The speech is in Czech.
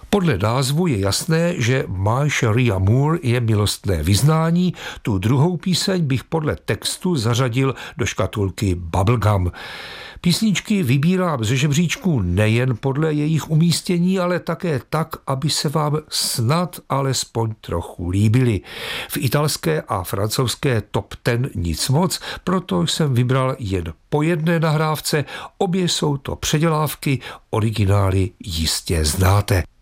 Podle názvu je jasné, že My Cherie Amour je milostné vyznání, tu druhou píseň bych podle textu zařadil do škatulky Bubblegum. Písničky vybírám ze žebříčku nejen podle jejich umístění, ale také tak, aby se vám snad alespoň trochu líbily. V italské a francouzské top 10 nic moc, proto jsem vybral jen po jedné nahrávce, obě jsou to předělávky, originály jistě znáte.